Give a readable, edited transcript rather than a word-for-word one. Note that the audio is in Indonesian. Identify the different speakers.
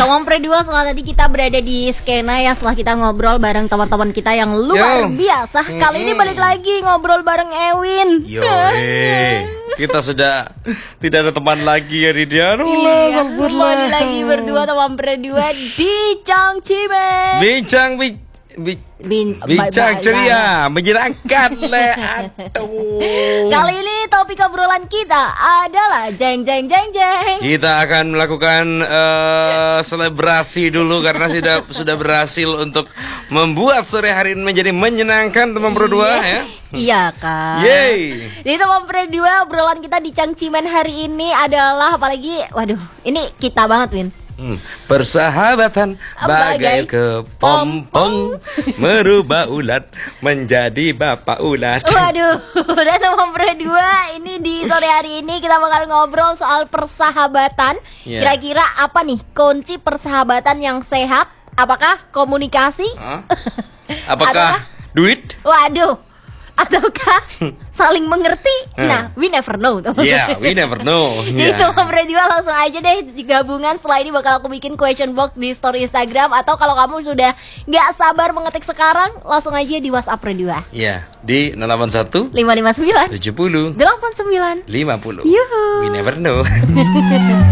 Speaker 1: Tomang Predua, setelah tadi kita berada di skena ya, setelah kita ngobrol bareng teman-teman kita yang luar biasa. Kali ini balik lagi ngobrol bareng Ewin.
Speaker 2: Kita sudah tidak ada teman lagi ya Ridia.
Speaker 1: Kembali lagi berdua Tomang Predua di Cangcimen.
Speaker 2: Bincang ceria, menyenangkan le.
Speaker 1: Kali ini topik obrolan kita adalah jeng.
Speaker 2: Kita akan melakukan selebrasi dulu karena sudah berhasil untuk membuat sore hari ini menjadi menyenangkan teman berdua ya.
Speaker 1: Iya kan.
Speaker 2: Yeay.
Speaker 1: Jadi teman berdua, obrolan kita di Cangcimen hari ini adalah apalagi, waduh, ini kita banget Win.
Speaker 2: Persahabatan bagai kepompong, merubah ulat menjadi bapak ulat.
Speaker 1: Waduh, udah teman berdua, ini di sore hari ini kita bakal ngobrol soal persahabatan. Kira-kira apa nih kunci persahabatan yang sehat? Apakah komunikasi?
Speaker 2: Apakah duit?
Speaker 1: Waduh, ataukah saling mengerti? Nah, we never know.
Speaker 2: We never know.
Speaker 1: Jadi teman berdua langsung aja deh gabungan. Setelah ini bakal aku bikin question box di story Instagram. Atau kalau kamu sudah gak sabar mengetik sekarang, langsung aja di WhatsApp Predua.
Speaker 2: Ya, di 081
Speaker 1: 559
Speaker 2: 70
Speaker 1: 89
Speaker 2: 50.
Speaker 1: Yuhu.
Speaker 2: We never know.